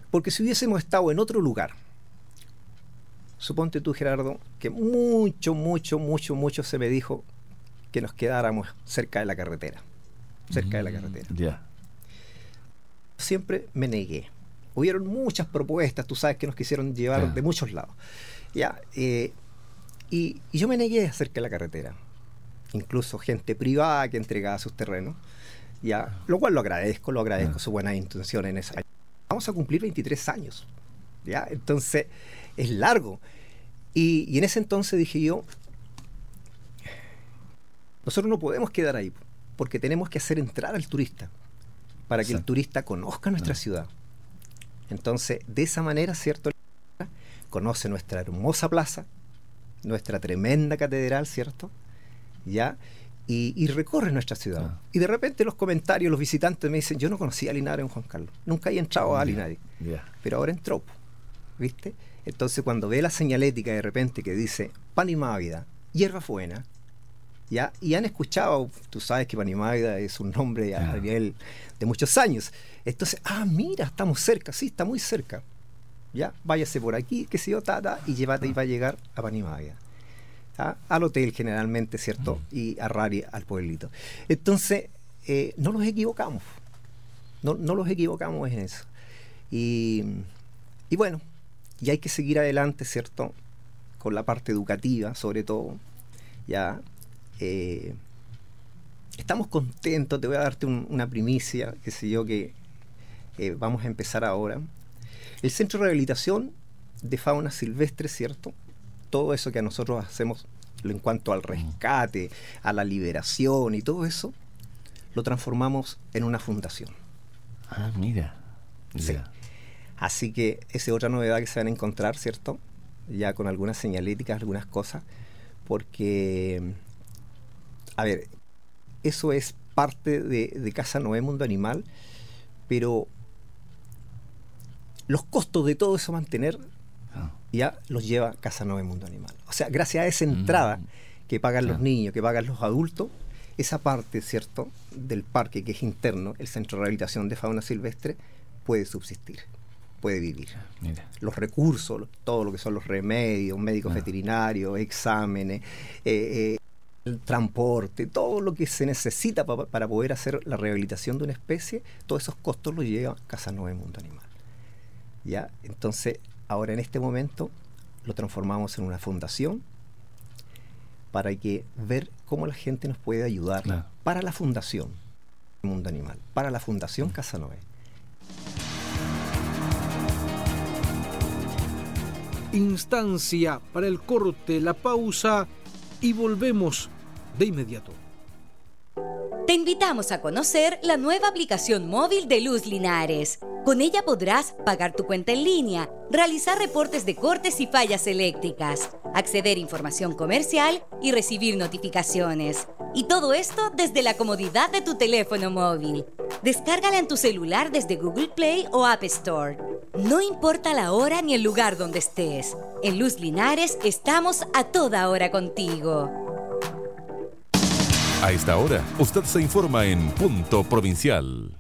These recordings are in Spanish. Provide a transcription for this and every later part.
Porque si hubiésemos estado en otro lugar, suponte tú, Gerardo, que mucho se me dijo que nos quedáramos cerca de la carretera. Ya. Siempre me negué. Hubieron muchas propuestas, tú sabes, que nos quisieron llevar de muchos lados. ¿Ya? Y yo me negué cerca de la carretera. Incluso gente privada que entregaba sus terrenos. ¿Ya? Lo cual lo agradezco su buena intención en esa. Vamos a cumplir 23 años. ¿Ya? Entonces, es largo. Y en ese entonces dije yo, nosotros no podemos quedar ahí, porque tenemos que hacer entrar al turista, para que el turista conozca nuestra ciudad. Entonces, de esa manera, ¿cierto? Conoce nuestra hermosa plaza, nuestra tremenda catedral, ¿cierto? ¿Ya? Y recorre nuestra ciudad. Y de repente los comentarios, los visitantes me dicen, yo no conocía a Linares en Juan Carlos, nunca había entrado a Linares, pero ahora entró, ¿viste? Entonces, cuando ve la señalética de repente que dice Panimávida, hierba buena, ¿ya? Y han escuchado, tú sabes que Panimávida es un nombre a nivel de muchos años. Entonces, mira, estamos cerca, sí, está muy cerca. Ya, váyase por aquí, qué sé yo, y llévate y va a llegar a Panimávida. Al hotel generalmente, ¿cierto? Y a Rari, al pueblito. Entonces, no nos equivocamos. No nos equivocamos en eso. Y bueno, y hay que seguir adelante, ¿cierto? Con la parte educativa, sobre todo. Ya. Estamos contentos, te voy a darte una primicia, qué sé yo, que vamos a empezar ahora. El Centro de Rehabilitación de Fauna Silvestre, ¿cierto? Todo eso que a nosotros hacemos en cuanto al rescate, a la liberación y todo eso, lo transformamos en una fundación. Mira. Sí. Así que esa es otra novedad que se van a encontrar, ¿cierto? Ya con algunas señaléticas, algunas cosas, porque, a ver, eso es parte de Casa Noé Mundo Animal, pero los costos de todo eso mantener ya los lleva Casa Noé Mundo Animal. O sea, gracias a esa entrada que pagan los niños, que pagan los adultos, esa parte, ¿cierto?, del parque que es interno, el Centro de Rehabilitación de Fauna Silvestre, puede subsistir, puede vivir. Mira. Los recursos, todo lo que son los remedios, médicos veterinarios, exámenes, el transporte, todo lo que se necesita para poder hacer la rehabilitación de una especie, todos esos costos los lleva Casa Noé Mundo Animal. ¿Ya? Entonces, ahora en este momento lo transformamos en una fundación para que ver cómo la gente nos puede ayudar para la fundación Mundo Animal, para la fundación Casa Noé. Instancia para el corte, la pausa y volvemos de inmediato. Te invitamos a conocer la nueva aplicación móvil de Luz Linares. Con ella podrás pagar tu cuenta en línea, realizar reportes de cortes y fallas eléctricas, acceder a información comercial y recibir notificaciones. Y todo esto desde la comodidad de tu teléfono móvil. Descárgala en tu celular desde Google Play o App Store. No importa la hora ni el lugar donde estés. En Luz Linares estamos a toda hora contigo. A esta hora, usted se informa en Punto Provincial.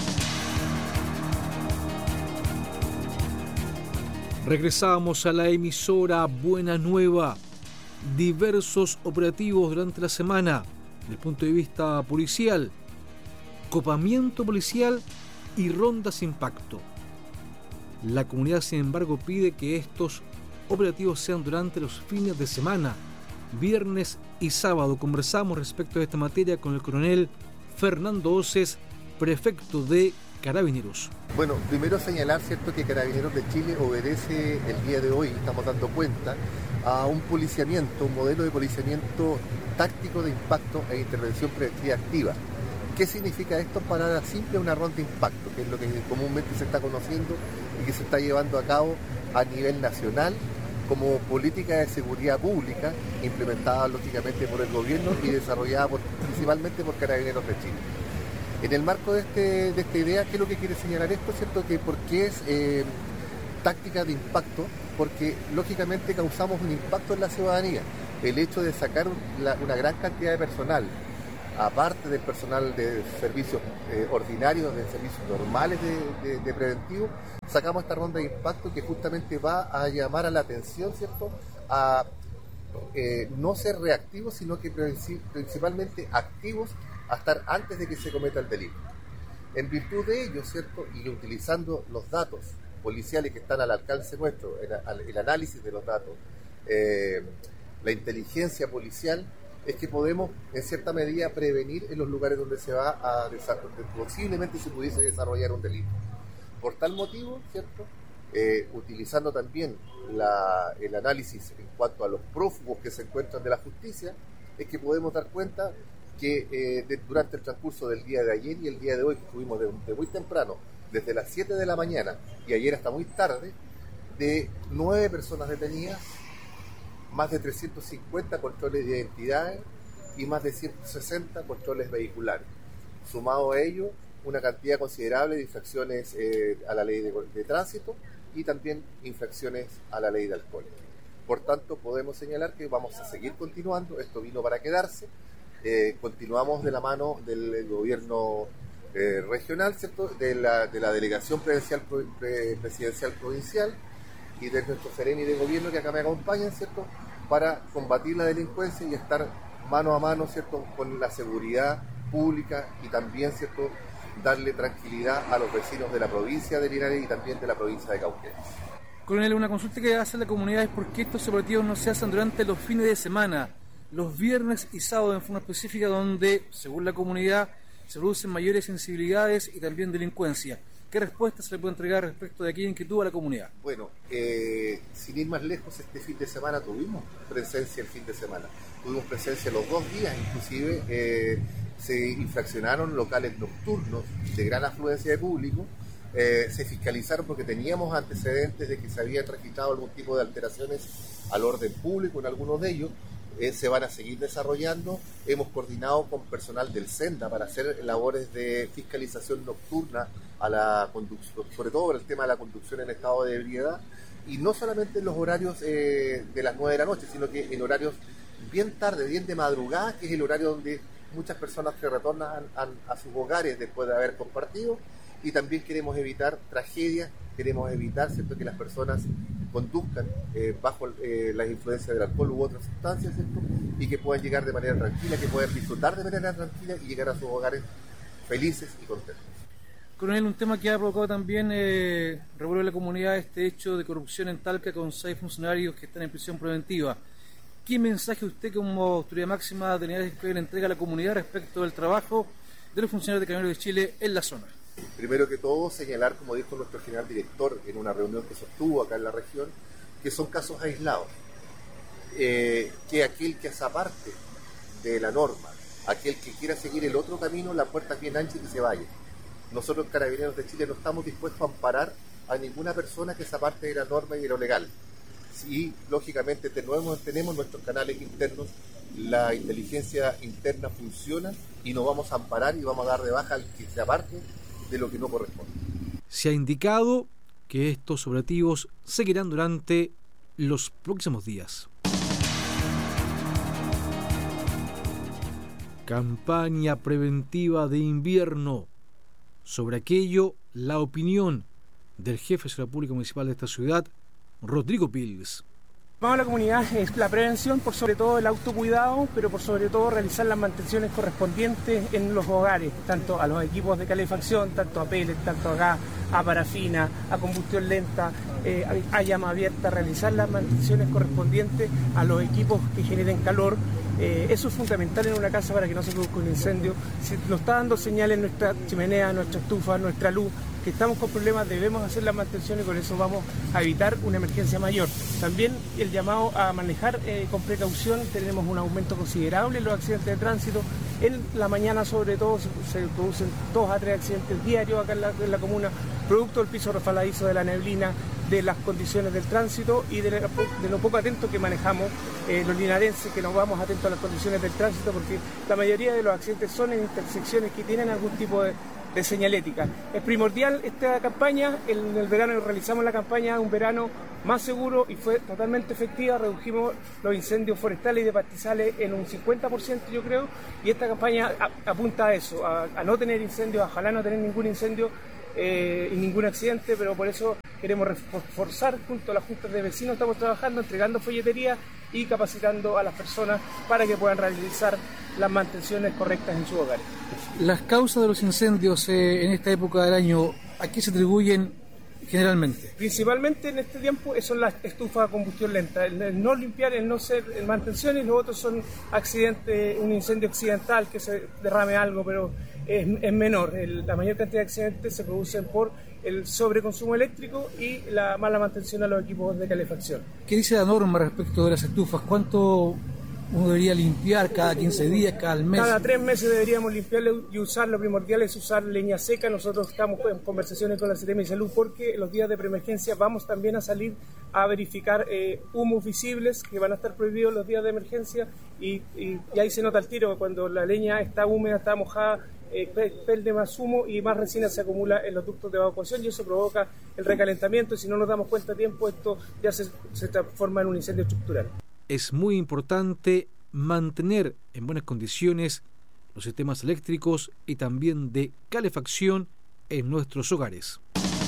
Regresamos a la emisora Buena Nueva. Diversos operativos durante la semana, desde el punto de vista policial, copamiento policial y rondas impacto. La comunidad, sin embargo, pide que estos operativos sean durante los fines de semana, viernes y sábado. Conversamos respecto de esta materia con el coronel Fernando Oces, prefecto de Carabineros. Bueno, primero señalar, ¿cierto?, que Carabineros de Chile obedece el día de hoy, estamos dando cuenta, a un policiamiento, un modelo de policiamiento táctico de impacto e intervención preventiva activa. ¿Qué significa esto? Para simple una ronda de impacto, que es lo que comúnmente se está conociendo y que se está llevando a cabo a nivel nacional como política de seguridad pública, implementada lógicamente por el gobierno y desarrollada principalmente por Carabineros de Chile. En el marco de esta idea, ¿qué es lo que quiere señalar esto? ¿Cierto? Que ¿por qué es táctica de impacto? Porque lógicamente causamos un impacto en la ciudadanía. El hecho de sacar una gran cantidad de personal aparte del personal de servicios ordinarios, de servicios normales de preventivo, sacamos esta ronda de impacto que justamente va a llamar a la atención, ¿cierto?, a no ser reactivos, sino que principalmente activos a estar antes de que se cometa el delito. En virtud de ello, ¿cierto?, y utilizando los datos policiales que están al alcance nuestro, el análisis de los datos, la inteligencia policial, es que podemos en cierta medida prevenir en los lugares donde se va a donde posiblemente se pudiese desarrollar un delito. Por tal motivo, ¿cierto?, utilizando también el análisis en cuanto a los prófugos que se encuentran de la justicia, es que podemos dar cuenta que durante el transcurso del día de ayer y el día de hoy, que estuvimos de muy temprano, desde las 7 de la mañana y ayer hasta muy tarde, de 9 personas detenidas, más de 350 controles de identidades y más de 160 controles vehiculares. Sumado a ello, una cantidad considerable de infracciones a la ley de tránsito y también infracciones a la ley de alcohol. Por tanto, podemos señalar que vamos a seguir continuando, esto vino para quedarse, continuamos de la mano del gobierno regional, ¿cierto?, de la delegación presidencial provincial y de nuestro sereni de gobierno que acá me acompañan, ¿cierto?, para combatir la delincuencia y estar mano a mano, ¿cierto?, con la seguridad pública y también, ¿cierto?, darle tranquilidad a los vecinos de la provincia de Linares y también de la provincia de Cauquenes. Coronel, una consulta que hace la comunidad es por qué estos operativos no se hacen durante los fines de semana, los viernes y sábados en forma específica, donde, según la comunidad, se producen mayores sensibilidades y también delincuencia. ¿Qué respuesta se le puede entregar respecto de aquella inquietud a la comunidad? Bueno, sin ir más lejos, este fin de semana tuvimos presencia el fin de semana. Tuvimos presencia los 2 días, inclusive se infraccionaron locales nocturnos de gran afluencia de público, se fiscalizaron porque teníamos antecedentes de que se había registrado algún tipo de alteraciones al orden público en algunos de ellos. Se van a seguir desarrollando. Hemos coordinado con personal del SENDA para hacer labores de fiscalización nocturna a la conducción, sobre todo por el tema de la conducción en estado de ebriedad, y no solamente en los horarios de las 9 de la noche, sino que en horarios bien tarde, bien de madrugada, que es el horario donde muchas personas se retornan a sus hogares después de haber compartido, y también queremos evitar tragedias, queremos evitar, ¿cierto?, que las personas conduzcan bajo las influencias del alcohol u otras sustancias, ¿cierto?, y que puedan llegar de manera tranquila, que puedan disfrutar de manera tranquila y llegar a sus hogares felices y contentos. Coronel, un tema que ha provocado también revuelo en la comunidad, este hecho de corrupción en Talca con 6 funcionarios que están en prisión preventiva. ¿Qué mensaje usted como autoridad máxima de Linares le entrega a la comunidad respecto del trabajo de los funcionarios de Carabineros de Chile en la zona? Primero que todo, señalar, como dijo nuestro general director en una reunión que sostuvo acá en la región, que son casos aislados, que aquel que se aparte de la norma, aquel que quiera seguir el otro camino, la puerta es bien ancha y que se vaya. Nosotros, Carabineros de Chile, no estamos dispuestos a amparar a ninguna persona que se aparte de la norma y de lo legal. Sí, lógicamente tenemos nuestros canales internos, la inteligencia interna funciona y nos vamos a amparar y vamos a dar de baja al que se aparte de lo que no corresponde. Se ha indicado que estos operativos seguirán durante los próximos días. Campaña preventiva de invierno. Sobre aquello, la opinión del jefe de Seguridad Pública Municipal de esta ciudad, Rodrigo Pils. Vamos a la comunidad es la prevención, por sobre todo el autocuidado, pero por sobre todo realizar las mantenciones correspondientes en los hogares, tanto a los equipos de calefacción, tanto a pellet, tanto a gas, a parafina, a combustión lenta, a llama abierta, realizar las mantenciones correspondientes a los equipos que generen calor. Eso es fundamental en una casa para que no se produzca un incendio. Si nos está dando señales nuestra chimenea, nuestra estufa, nuestra luz, que estamos con problemas, debemos hacer las mantenciones y con eso vamos a evitar una emergencia mayor. También el llamado a manejar con precaución. Tenemos un aumento considerable en los accidentes de tránsito. En la mañana sobre todo se producen 2 a 3 accidentes diarios acá en la comuna. producto del piso resbaladizo, de la neblina, de las condiciones del tránsito y de lo poco atento que manejamos los linarenses, que nos vamos atentos a las condiciones del tránsito, porque la mayoría de los accidentes son en intersecciones que tienen algún tipo de señalética. Es primordial esta campaña. En el verano realizamos la campaña Un verano más seguro y fue totalmente efectiva. Redujimos los incendios forestales y de pastizales en un 50%, yo creo, y esta campaña apunta a eso, a no tener incendios, ojalá no tener ningún incendio y ningún accidente, pero por eso queremos reforzar junto a las juntas de vecinos. Estamos trabajando, entregando folletería y capacitando a las personas para que puedan realizar las mantenciones correctas en sus hogares. Las causas de los incendios en esta época del año, ¿a qué se atribuyen generalmente? Principalmente en este tiempo son las estufas a combustión lenta, el no limpiar, el no hacer mantenciones, y los otros son accidentes, un incendio accidental, que se derrame algo, pero es menor. La mayor cantidad de accidentes se producen por el sobreconsumo eléctrico y la mala mantención a los equipos de calefacción. ¿Qué dice la norma respecto de las estufas? ¿Cuánto uno debería limpiar? ¿Cada 15 días? ¿Cada mes? Cada 3 meses deberíamos limpiarlo y usar. Lo primordial es usar leña seca. Nosotros estamos en conversaciones con la Secretaría de Salud porque los días de preemergencia vamos también a salir a verificar humos visibles que van a estar prohibidos los días de emergencia y ahí se nota el tiro cuando la leña está húmeda, está mojada. Perde más humo y más resina se acumula en los ductos de evacuación y eso provoca el recalentamiento, y si no nos damos cuenta a tiempo esto ya se transforma en un incendio estructural. Es muy importante mantener en buenas condiciones los sistemas eléctricos y también de calefacción en nuestros hogares.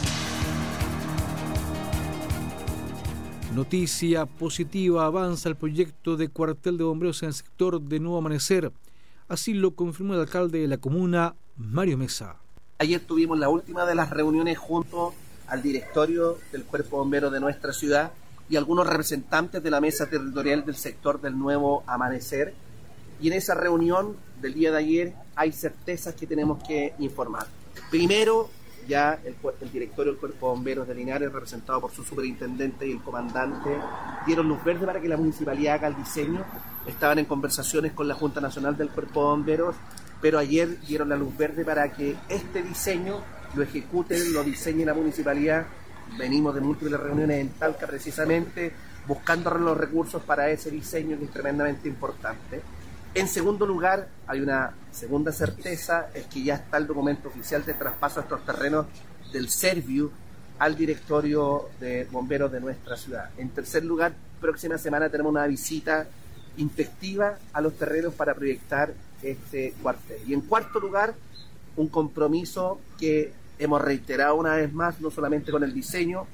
Noticia positiva: avanza el proyecto de cuartel de bomberos en el sector de Nuevo Amanecer. Así lo confirmó el alcalde de la comuna, Mario Mesa. Ayer tuvimos la última de las reuniones junto al directorio del Cuerpo Bombero de nuestra ciudad y algunos representantes de la mesa territorial del sector del Nuevo Amanecer. Y en esa reunión del día de ayer hay certezas que tenemos que informar. Primero, ya el directorio del Cuerpo Bomberos de Linares, representado por su superintendente y el comandante, dieron luz verde para que la municipalidad haga el diseño. Estaban en conversaciones con la Junta Nacional del Cuerpo Bomberos, pero ayer dieron la luz verde para que este diseño lo ejecuten, lo diseñe la municipalidad. Venimos de múltiples reuniones en Talca precisamente, buscando los recursos para ese diseño que es tremendamente importante. En segundo lugar, hay una segunda certeza, es que ya está el documento oficial de traspaso a estos terrenos del Serviu al directorio de bomberos de nuestra ciudad. En tercer lugar, próxima semana tenemos una visita inspectiva a los terrenos para proyectar este cuartel. Y en cuarto lugar, un compromiso que hemos reiterado una vez más, no solamente con el diseño,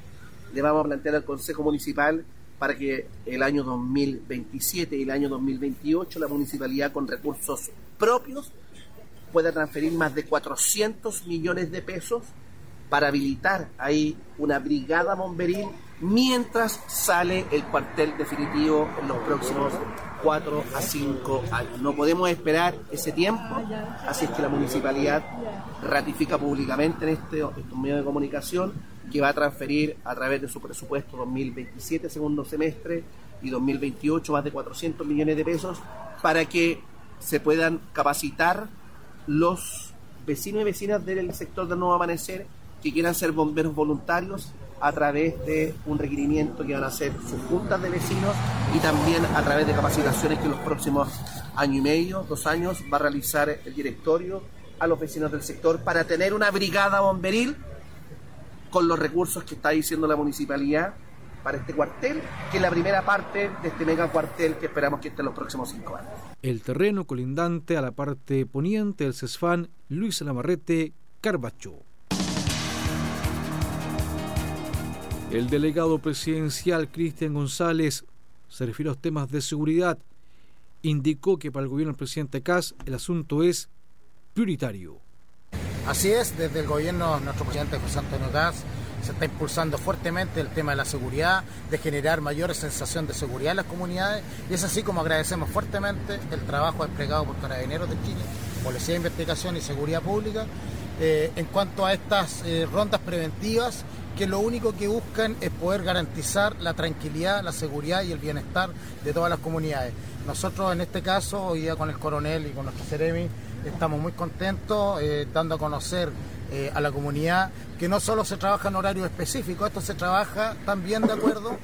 le vamos a plantear al Consejo Municipal para que el año 2027 y el año 2028 la municipalidad con recursos propios pueda transferir más de 400 millones de pesos para habilitar ahí una brigada bomberil mientras sale el cuartel definitivo en los próximos 4 a 5 años. No podemos esperar ese tiempo, así es que la municipalidad ratifica públicamente en estos medios de comunicación que va a transferir a través de su presupuesto 2027, segundo semestre, y 2028 más de 400 millones de pesos para que se puedan capacitar los vecinos y vecinas del sector del Nuevo Amanecer que quieran ser bomberos voluntarios a través de un requerimiento que van a hacer sus juntas de vecinos y también a través de capacitaciones que en los próximos año y medio, 2 años, va a realizar el directorio a los vecinos del sector para tener una brigada bomberil con los recursos que está diciendo la municipalidad para este cuartel, que es la primera parte de este mega cuartel que esperamos que esté en los próximos 5 años. El terreno colindante a la parte poniente del CESFAN Luis Lamarrete Carbacho. El delegado presidencial Cristian González se refirió a los temas de seguridad. Indicó que para el gobierno del presidente Kast el asunto es prioritario. Así es, desde el gobierno, nuestro presidente José Antonio Kast se está impulsando fuertemente el tema de la seguridad, de generar mayor sensación de seguridad en las comunidades, y es así como agradecemos fuertemente el trabajo desplegado por Carabineros de Chile, Policía de Investigación y Seguridad Pública, en cuanto a estas rondas preventivas que lo único que buscan es poder garantizar la tranquilidad, la seguridad y el bienestar de todas las comunidades. Nosotros en este caso, hoy día con el coronel y con nuestro Ceremi, estamos muy contentos dando a conocer a la comunidad que no solo se trabaja en horario específico, esto se trabaja también de acuerdo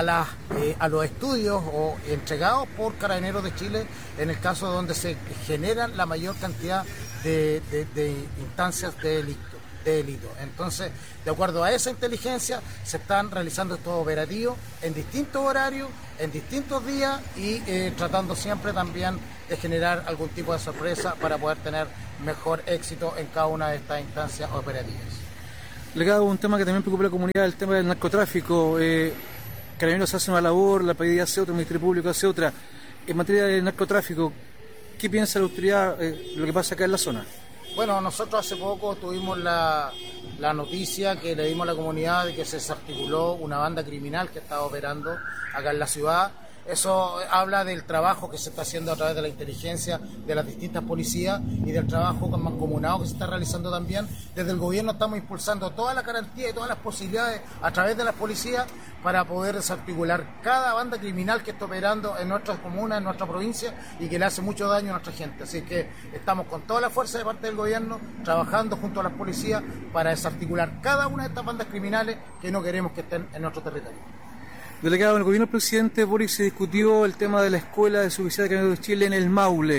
a los estudios entregados por Carabineros de Chile en el caso donde se generan la mayor cantidad de instancias de delito. Entonces, de acuerdo a esa inteligencia, se están realizando estos operativos en distintos horarios, en distintos días y tratando siempre también de generar algún tipo de sorpresa para poder tener mejor éxito en cada una de estas instancias operativas. Legado, un tema que también preocupa a la comunidad, el tema del narcotráfico. Carabineros hace una labor, la PDI hace otra, el Ministerio Público hace otra. En materia de narcotráfico, ¿qué piensa la autoridad lo que pasa acá en la zona? Bueno, nosotros hace poco tuvimos la noticia que le dimos a la comunidad de que se desarticuló una banda criminal que estaba operando acá en la ciudad. Eso habla del trabajo que se está haciendo a través de la inteligencia de las distintas policías y del trabajo mancomunado que se está realizando también. Desde el gobierno estamos impulsando toda la garantía y todas las posibilidades a través de las policías para poder desarticular cada banda criminal que está operando en nuestras comunas, en nuestra provincia y que le hace mucho daño a nuestra gente. Así que estamos con toda la fuerza de parte del gobierno trabajando junto a las policías para desarticular cada una de estas bandas criminales que no queremos que estén en nuestro territorio. Delegado, en el gobierno del presidente Boric se discutió el tema de la escuela de suboficial de Carabineros de Chile en el Maule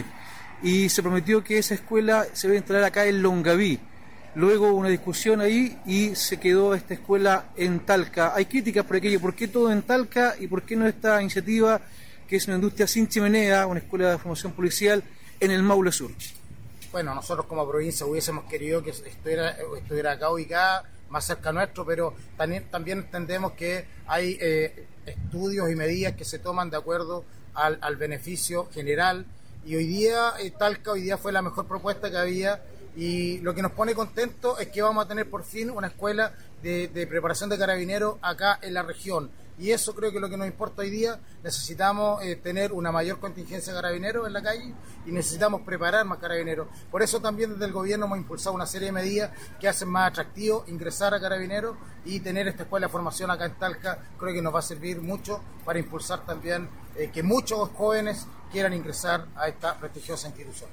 y se prometió que esa escuela se va a instalar acá en Longaví. Luego hubo una discusión ahí y se quedó esta escuela en Talca. Hay críticas por aquello. ¿Por qué todo en Talca y por qué no esta iniciativa que es una industria sin chimenea, una escuela de formación policial en el Maule Sur? Bueno, nosotros como provincia hubiésemos querido que estuviera acá ubicada, más cerca nuestro, pero también entendemos que hay estudios y medidas que se toman de acuerdo al beneficio general y hoy día Talca fue la mejor propuesta que había y lo que nos pone contentos es que vamos a tener por fin una escuela de preparación de carabineros acá en la región y eso creo que es lo que nos importa hoy día. Necesitamos tener una mayor contingencia de carabineros en la calle y necesitamos preparar más carabineros. Por eso también desde el gobierno hemos impulsado una serie de medidas que hacen más atractivo ingresar a carabineros y tener esta escuela de formación acá en Talca creo que nos va a servir mucho para impulsar también que muchos jóvenes quieran ingresar a esta prestigiosa institución.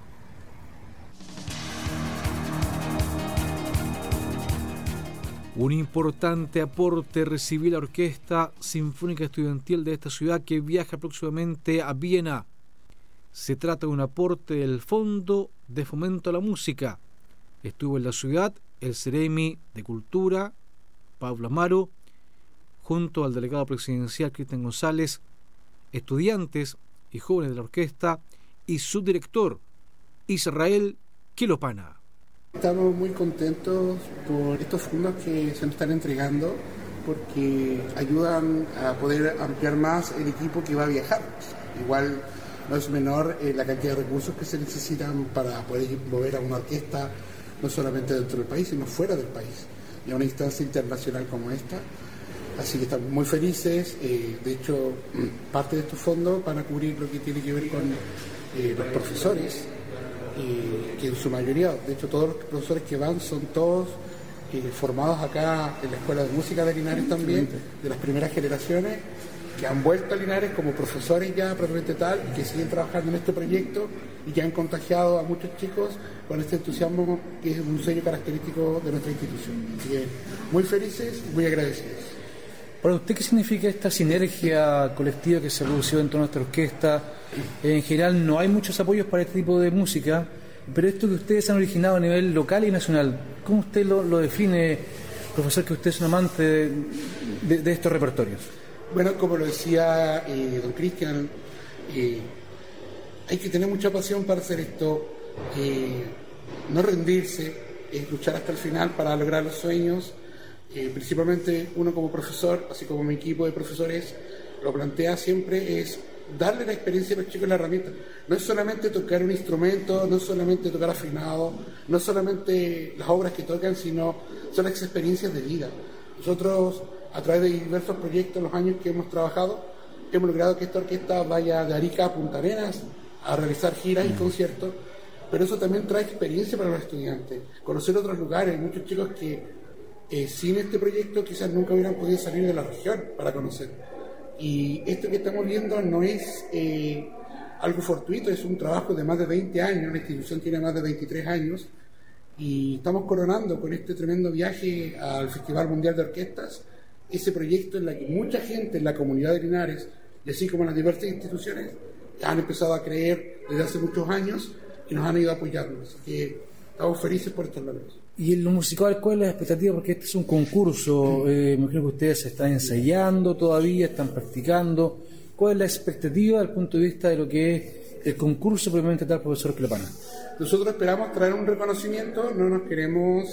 Un importante aporte recibió la Orquesta Sinfónica Estudiantil de esta ciudad que viaja próximamente a Viena. Se trata de un aporte del Fondo de Fomento a la Música. Estuvo en la ciudad el Ceremi de Cultura, Pablo Amaro, junto al delegado presidencial Cristian González, estudiantes y jóvenes de la orquesta y su director, Israel Quilopana. Estamos muy contentos por estos fondos que se nos están entregando porque ayudan a poder ampliar más el equipo que va a viajar. Igual no es menor la cantidad de recursos que se necesitan para poder mover a una orquesta no solamente dentro del país, sino fuera del país y a una instancia internacional como esta. Así que estamos muy felices. De hecho, parte de estos fondos van a cubrir lo que tiene que ver con los profesores, que en su mayoría, de hecho todos los profesores que van son todos formados acá en la Escuela de Música de Linares también, de las primeras generaciones, que han vuelto a Linares como profesores ya propiamente tal, y que siguen trabajando en este proyecto y que han contagiado a muchos chicos con este entusiasmo que es un sello característico de nuestra institución. Así que muy felices y muy agradecidos. Para usted, ¿qué significa esta sinergia colectiva que se produció en torno a nuestra orquesta? En general no hay muchos apoyos para este tipo de música, pero esto que ustedes han originado a nivel local y nacional, ¿cómo usted lo define, profesor, que usted es un amante de estos repertorios? Bueno, como lo decía don Cristian, hay que tener mucha pasión para hacer esto, no rendirse, luchar hasta el final para lograr los sueños. Principalmente uno como profesor, así como mi equipo de profesores, lo plantea siempre es darle la experiencia a los chicos la herramienta. No es solamente tocar un instrumento, no es solamente tocar afinado, no es solamente las obras que tocan, sino son las experiencias de vida. Nosotros, a través de diversos proyectos en los años que hemos trabajado, hemos logrado que esta orquesta vaya de Arica a Punta Arenas a realizar giras y conciertos, pero eso también trae experiencia para los estudiantes, conocer otros lugares. Hay muchos chicos que sin este proyecto quizás nunca hubieran podido salir de la región para conocer. Y esto que estamos viendo no es algo fortuito, es un trabajo de más de 20 años, la institución tiene más de 23 años, y estamos coronando con este tremendo viaje al Festival Mundial de Orquestas ese proyecto en el que mucha gente en la comunidad de Linares, y así como en las diversas instituciones, han empezado a creer desde hace muchos años y nos han ido apoyando. Así que estamos felices por estos logros. Y en lo musical, ¿cuál es la expectativa? Porque este es un concurso, me imagino que ustedes están ensayando todavía, están practicando. ¿Cuál es la expectativa desde el punto de vista de lo que es el concurso propiamente tal, profesor Clepana? Nosotros esperamos traer un reconocimiento, no nos queremos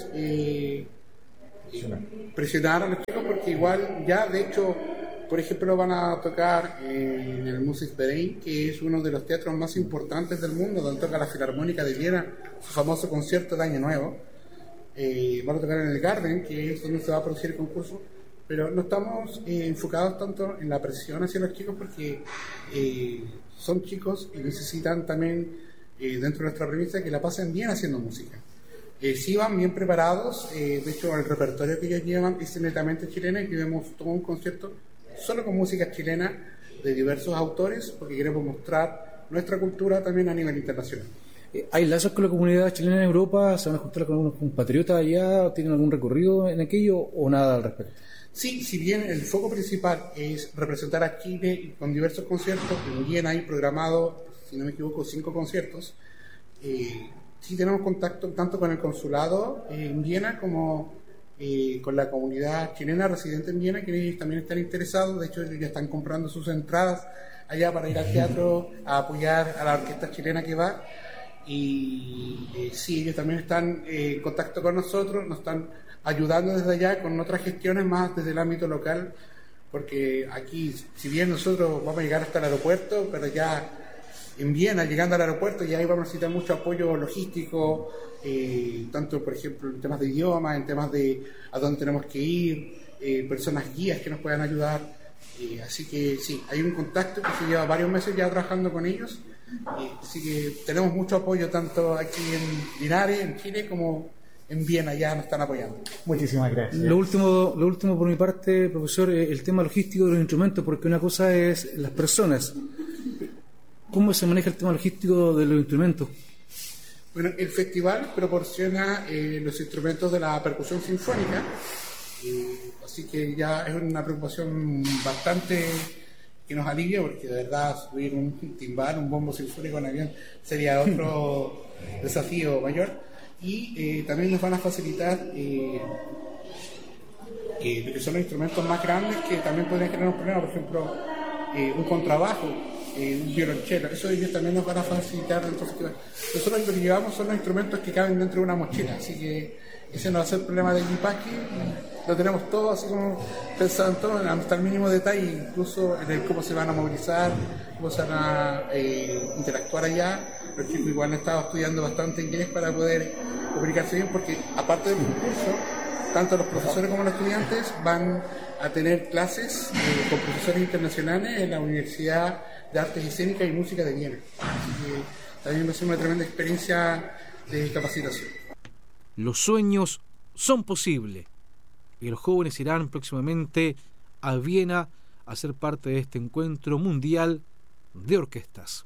presionar a los chicos, porque igual ya, de hecho, por ejemplo, van a tocar en el Musikverein, que es uno de los teatros más importantes del mundo, donde toca la Filarmónica de Viena, su famoso concierto de Año Nuevo. Van a tocar en el Garden, que es donde se va a producir el concurso, pero no estamos enfocados tanto en la presión hacia los chicos, porque son chicos y necesitan también, dentro de nuestra premisa, que la pasen bien haciendo música. Sí van bien preparados, de hecho el repertorio que ellos llevan es netamente chileno, y que vemos todo un concierto solo con música chilena de diversos autores, porque queremos mostrar nuestra cultura también a nivel internacional. ¿Hay lazos con la comunidad chilena en Europa? ¿Se van a juntar con algunos compatriotas allá? ¿Tienen algún recorrido en aquello o nada al respecto? Sí, si bien el foco principal es representar a Chile con diversos conciertos, en Viena hay programado, si no me equivoco, 5 conciertos. Sí tenemos contacto tanto con el consulado en Viena como con la comunidad chilena residente en Viena, que ellos también están interesados. De hecho, ellos ya están comprando sus entradas allá para ir al teatro a apoyar a la orquesta chilena que va. Y sí, ellos también están en contacto con nosotros, nos están ayudando desde allá con otras gestiones más desde el ámbito local, porque aquí, si bien nosotros vamos a llegar hasta el aeropuerto, pero ya en Viena, llegando al aeropuerto, ya ahí vamos a necesitar mucho apoyo logístico, tanto, por ejemplo, en temas de idioma, en temas de a dónde tenemos que ir, personas guías que nos puedan ayudar. Así que sí, hay un contacto que se lleva varios meses ya trabajando con ellos. Así que tenemos mucho apoyo tanto aquí en Linares, en Chile, como en Viena, ya nos están apoyando. Muchísimas gracias. Lo último por mi parte, profesor, el tema logístico de los instrumentos, porque una cosa es las personas. ¿Cómo se maneja el tema logístico de los instrumentos? Bueno, el festival proporciona los instrumentos de la percusión sinfónica, así que ya es una preocupación bastante que nos alivia, porque de verdad subir un timbal, un bombo sinfónico en avión sería otro desafío mayor. Y también nos van a facilitar que son los instrumentos más grandes que también podrían generar un problema, por ejemplo, un contrabajo, un violonchelo. Eso ellos también nos van a facilitar dentro del festival. Nosotros lo que llevamos son los instrumentos que caben dentro de una mochila, así que ese no va a ser problema de equipaje. Lo tenemos todo así como pensado en todo, hasta el mínimo detalle, incluso en el cómo se van a movilizar, cómo se van a interactuar allá. Los chicos igual han estado estudiando bastante inglés para poder comunicarse bien, porque aparte del concurso, tanto los profesores como los estudiantes van a tener clases con profesores internacionales en la Universidad de Artes Escénicas y Música de Viena. Así que también va a ser una tremenda experiencia de capacitación. Los sueños son posibles y los jóvenes irán próximamente a Viena a ser parte de este encuentro mundial de orquestas.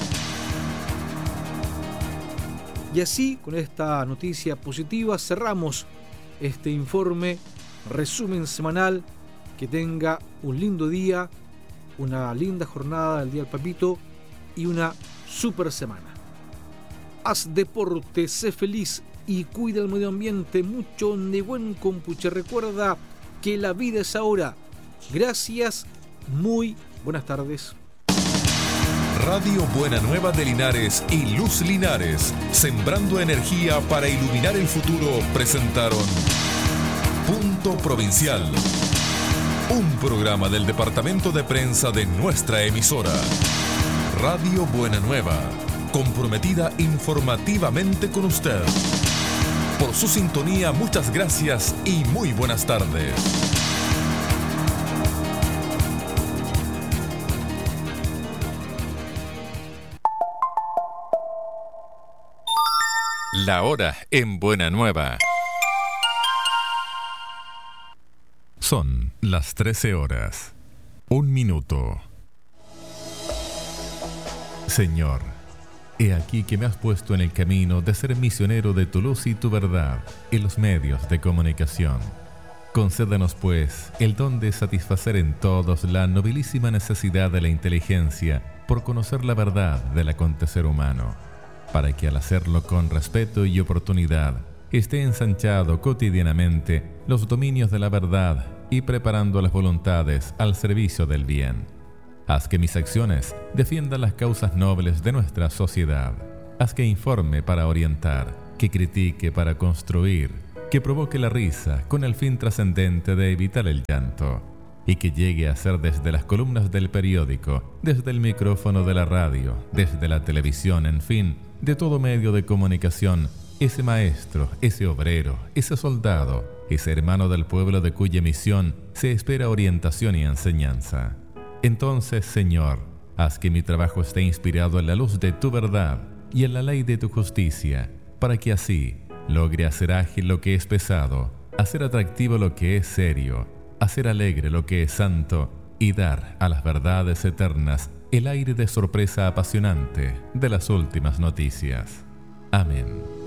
Y así, con esta noticia positiva, cerramos este informe, resumen semanal. Que tenga un lindo día, una linda jornada del Día del Papito y una super semana. Haz deporte, sé feliz y cuida el medio ambiente. Mucho de buen compuche. Recuerda que la vida es ahora. Gracias, muy buenas tardes. Radio Buena Nueva de Linares y Luz Linares, sembrando energía para iluminar el futuro, presentaron Punto Provincial, un programa del departamento de prensa de nuestra emisora. Radio Buena Nueva, comprometida informativamente con usted. Por su sintonía, muchas gracias y muy buenas tardes. La hora en Buena Nueva. Son las 13 horas. 1 minuto. Señor, he aquí que me has puesto en el camino de ser misionero de tu luz y tu verdad en los medios de comunicación. Concédanos, pues, el don de satisfacer en todos la nobilísima necesidad de la inteligencia por conocer la verdad del acontecer humano, para que al hacerlo con respeto y oportunidad, esté ensanchado cotidianamente los dominios de la verdad y preparando las voluntades al servicio del bien. Haz que mis acciones defiendan las causas nobles de nuestra sociedad. Haz que informe para orientar, que critique para construir, que provoque la risa con el fin trascendente de evitar el llanto, y que llegue a ser desde las columnas del periódico, desde el micrófono de la radio, desde la televisión, en fin, de todo medio de comunicación, ese maestro, ese obrero, ese soldado, ese hermano del pueblo de cuya misión se espera orientación y enseñanza. Entonces, Señor, haz que mi trabajo esté inspirado en la luz de tu verdad y en la ley de tu justicia, para que así logre hacer ágil lo que es pesado, hacer atractivo lo que es serio, hacer alegre lo que es santo y dar a las verdades eternas el aire de sorpresa apasionante de las últimas noticias. Amén.